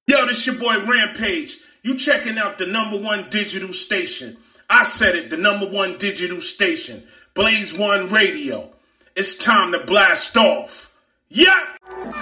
Yo, this your boy Rampage. You checking out the #1 digital station. I said it, the #1 digital station. Blaze One Radio. It's time to blast off. Yeah!